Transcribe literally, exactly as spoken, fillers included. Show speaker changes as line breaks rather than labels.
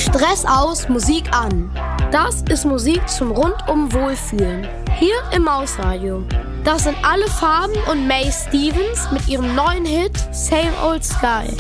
Stress aus, Musik an. Das ist Musik zum rundum Wohlfühlen. Hier im Mausradio. Das sind Alle Farben und May Stevens mit ihrem neuen Hit Same Old Sky.